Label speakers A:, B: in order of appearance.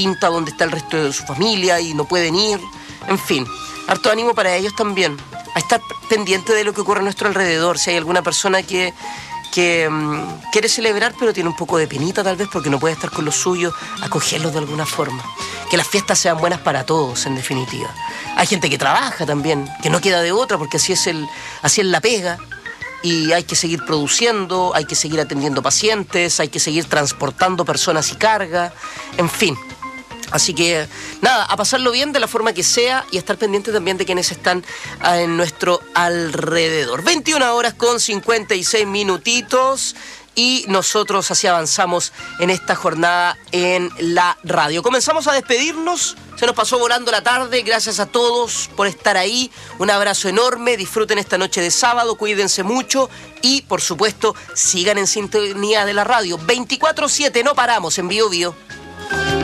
A: distinta a donde está el resto de su familia y no pueden ir. En fin, harto ánimo para ellos también. A estar pendiente de lo que ocurre a nuestro alrededor. Si hay alguna persona que quiere celebrar pero tiene un poco de penita tal vez porque no puede estar con los suyos, acogerlos de alguna forma. Que las fiestas sean buenas para todos, en definitiva. Hay gente que trabaja también, que no queda de otra porque así es la pega. Y hay que seguir produciendo, hay que seguir atendiendo pacientes, hay que seguir transportando personas y carga, en fin. Así que, nada, a pasarlo bien de la forma que sea y a estar pendiente también de quienes están en nuestro alrededor. 21 horas con 56 minutitos y nosotros así avanzamos en esta jornada en la radio. Comenzamos a despedirnos, se nos pasó volando la tarde, gracias a todos por estar ahí, un abrazo enorme, disfruten esta noche de sábado, cuídense mucho y, por supuesto, sigan en sintonía de la radio. 24/7, no paramos en Bio Bio.